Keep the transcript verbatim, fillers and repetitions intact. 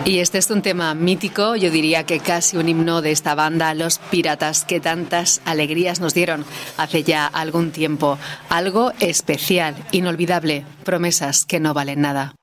Y este es un tema mítico, yo diría que casi un himno de esta banda, Los Piratas, que tantas alegrías nos dieron hace ya algún tiempo. Algo especial, inolvidable, promesas que no valen nada.